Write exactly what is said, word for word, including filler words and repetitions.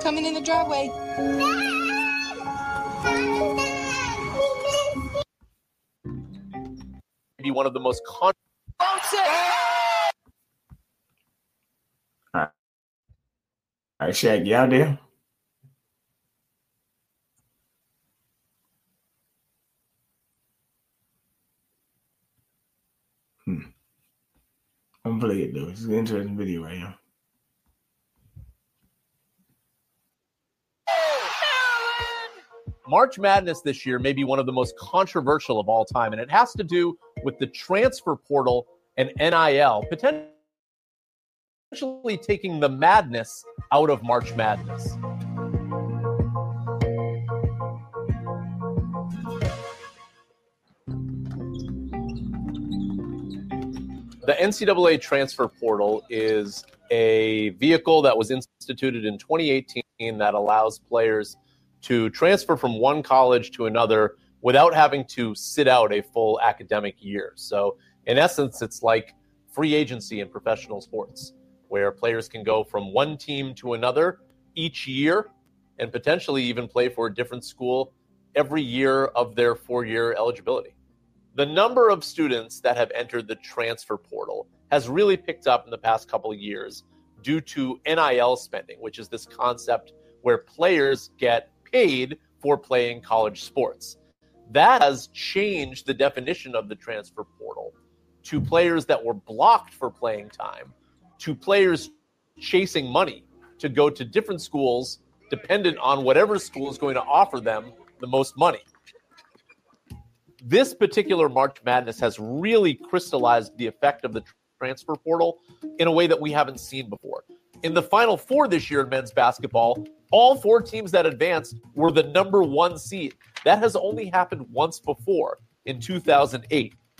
coming in the driveway. Maybe one of the most con- All right, All right, Shaq, you out there? Hmm. I'm gonna play it though. It's an interesting video right here. March Madness this year may be one of the most controversial of all time, and it has to do with the transfer portal and N I L, potentially taking the madness out of March Madness. The N C double A transfer portal is a vehicle that was instituted in twenty eighteen that allows players to transfer from one college to another without having to sit out a full academic year. So in essence, it's like free agency in professional sports, where players can go from one team to another each year and potentially even play for a different school every year of their four-year eligibility. The number of students that have entered the transfer portal has really picked up in the past couple of years due to N I L spending, which is this concept where players get paid for playing college sports. That has changed the definition of the transfer portal to players that were blocked for playing time, to players chasing money to go to different schools dependent on whatever school is going to offer them the most money. This particular March Madness has really crystallized the effect of the transfer portal in a way that we haven't seen before. In the Final Four this year in men's basketball, all four teams that advanced were the number one seed. That has only happened once before, in two thousand eight.